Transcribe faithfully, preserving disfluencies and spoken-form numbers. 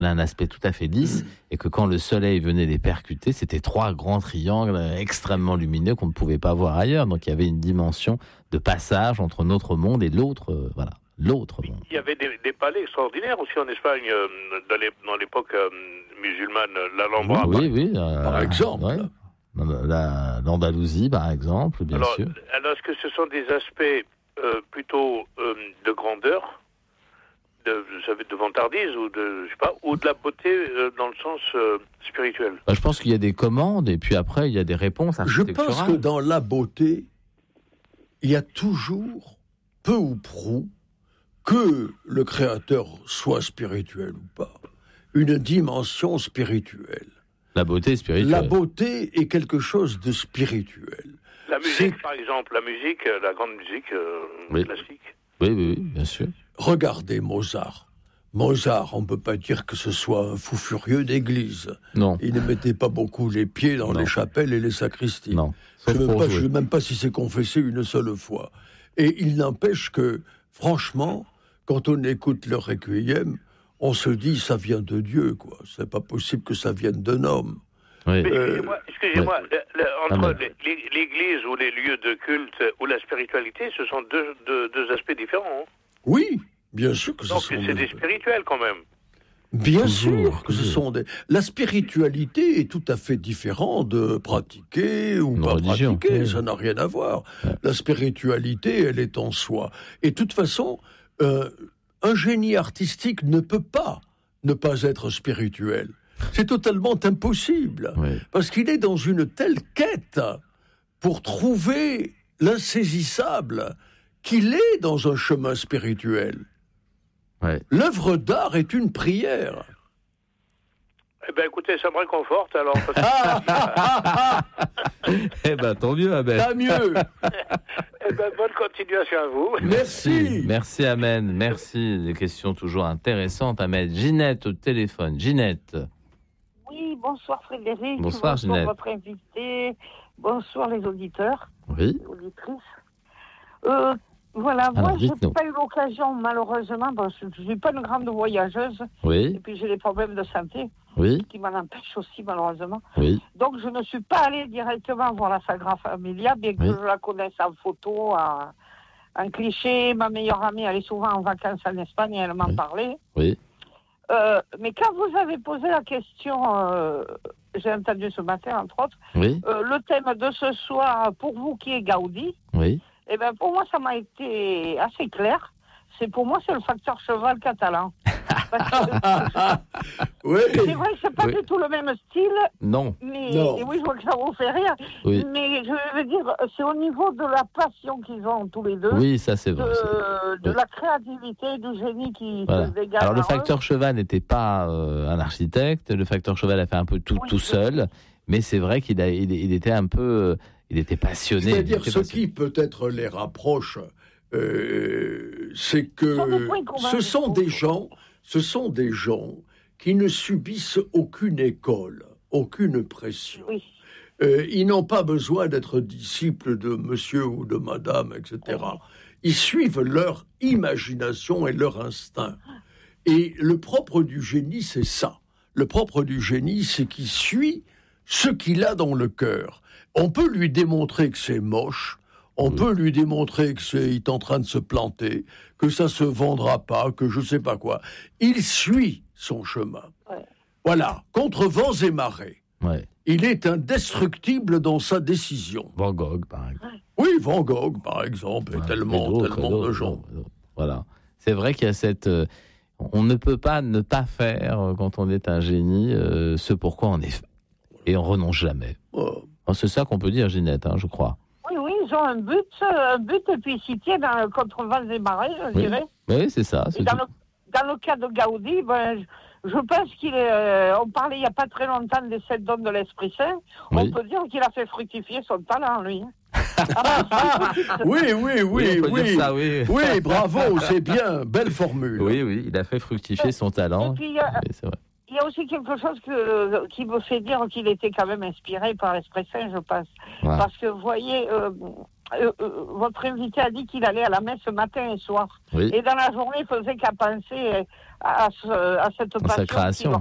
un aspect tout à fait lisse, mmh. et que quand le soleil venait les percuter, c'était trois grands triangles extrêmement lumineux qu'on ne pouvait pas voir ailleurs. Donc il y avait une dimension de passage entre notre monde et l'autre, euh, voilà, l'autre monde. Il y avait des, des palais extraordinaires aussi en Espagne, euh, dans, les, dans l'époque euh, musulmane, l'Alhambra. Oui, oui, oui euh, par exemple. Ouais. La, l'Andalousie, par exemple, bien alors, sûr. Alors, est-ce que ce sont des aspects euh, plutôt euh, de grandeur, de, de vantardise ou de, je sais pas, ou de la beauté euh, dans le sens euh, spirituel? Bah, je pense qu'il y a des commandes et puis après il y a des réponses architecturales. Je pense que dans la beauté, il y a toujours, peu ou prou, que le créateur soit spirituel ou pas, une dimension spirituelle. La beauté spirituelle. La beauté est quelque chose de spirituel. La musique, C'est... par exemple, la musique, la grande musique euh, oui. classique. Oui, oui, oui, bien sûr. Regardez Mozart. Mozart, on ne peut pas dire que ce soit un fou furieux d'église. Non. Il ne mettait pas beaucoup les pieds dans non. les chapelles et les sacristies. Non. Je ne sais même pas si c'est confessé une seule fois. Et il n'empêche que, franchement, quand on écoute le requiem, on se dit ça vient de Dieu, quoi. C'est pas possible que ça vienne d'un homme. Oui. Mais excusez-moi, excusez-moi oui. le, le, entre ah, mais... l'église ou les lieux de culte ou la spiritualité, ce sont deux, deux, deux aspects différents. Hein. Oui, bien sûr que ce Donc, sont c'est des, des spirituels quand même. Bien sûr que ce sont des... La spiritualité est tout à fait différente de pratiquer ou Une pas religion. pratiquer, Oui. ça n'a rien à voir. Ouais. La spiritualité, elle est en soi. Et de toute façon, euh, un génie artistique ne peut pas ne pas être spirituel. C'est totalement impossible. Oui. Parce qu'il est dans une telle quête pour trouver l'insaisissable qu'il est dans un chemin spirituel. Ouais. L'œuvre d'art est une prière. Eh bien, écoutez, ça me réconforte, alors. Eh bien, tant mieux, Ahmed. Tant mieux. Eh bien, bonne continuation à vous. Merci. Merci, Ahmed. Merci. Des questions toujours intéressantes, Ahmed. Ginette au téléphone. Ginette. Oui, bonsoir Frédéric. Bonsoir, Ginette. Bonsoir votre invité. Bonsoir les auditeurs. Oui. Les auditrices. Euh, Voilà, Alors, moi, je dites-nous. n'ai pas eu l'occasion, malheureusement, parce que je ne suis pas une grande voyageuse, Oui. et puis j'ai des problèmes de santé Oui. qui m'en empêchent aussi, malheureusement. Oui. Donc, je ne suis pas allée directement voir la Sagrada Familia, bien que Oui. je la connaisse en photo, en, en cliché. Ma meilleure amie, elle est souvent en vacances en Espagne, et elle m'en Oui. parlait. Oui. Euh, mais quand vous avez posé la question, euh, j'ai entendu ce matin, entre autres, Oui. euh, le thème de ce soir, pour vous qui est Gaudi, Oui. eh ben pour moi, ça m'a été assez clair. C'est pour moi, c'est le facteur cheval catalan. Parce que, Oui. c'est vrai que c'est pas Oui. du tout le même style. Non. Mais Non. et oui, je vois que ça vous fait rire. Oui. Mais je veux dire, c'est au niveau de la passion qu'ils ont tous les deux. Oui, ça c'est De, vrai. c'est- de Oui. la créativité, du génie qui Voilà. se dégage. Alors le en eux. facteur cheval n'était pas euh, un architecte. Le facteur cheval a fait un peu tout Oui, tout oui. seul, mais c'est vrai qu'il a, il, il était un peu, euh, il était passionné. il C'est-à-dire, était ce passionné. qui peut-être les rapproche, euh, c'est Ce sont des que points communs, ce je sont trouve. des gens, ce sont des gens qui ne subissent aucune école, aucune pression. Oui. Euh, ils n'ont pas besoin d'être disciples de monsieur ou de madame, et cetera. Ils suivent leur imagination et leur instinct. Et le propre du génie, c'est ça. Le propre du génie, c'est qu'il suit ce qu'il a dans le cœur. On peut lui démontrer que c'est moche, on Oui. peut lui démontrer que c'est, il est en train de se planter, que ça se vendra pas, que je sais pas quoi. Il suit son chemin. Ouais. Voilà, contre vents et marées. Ouais. Il est indestructible dans sa décision. Van Gogh, par exemple. Oui, Van Gogh, par exemple, et Ouais, tellement, et d'autres, tellement d'autres, de gens. d'autres. Voilà. C'est vrai qu'il y a cette. euh, on ne peut pas ne pas faire, euh, quand on est un génie, euh, ce pourquoi on est fait. Et on renonce jamais. Oh. Alors, c'est ça qu'on peut dire, Ginette, hein, je crois. Oui, oui, ils ont un but, euh, un but, et puis ils s'y tiennent dans- contre vents et marées, je Oui. dirais. Oui, c'est ça. Et C'est dans tout. le, dans le cas de Gaudi, ben, je, je pense qu'il est. euh, on parlait il n'y a pas très longtemps des sept dons de l'Esprit Saint. On Oui. peut dire qu'il a fait fructifier son talent, lui. Ah, ben, c'est une petite- Oui, oui, oui, on peut oui. dire ça, oui. Oui, bravo, c'est bien, belle formule. Oui, oui, il a fait fructifier son talent. Et puis, il y a- Oui, c'est vrai. il y a aussi quelque chose que, qui me fait dire qu'il était quand même inspiré par l'Esprit Saint, je pense. Ouais. Parce que, vous voyez, euh, euh, euh, votre invité a dit qu'il allait à la messe matin et soir. Oui. Et dans la journée, il faisait qu'à penser à, ce- à cette Dans passion sa qui création. leur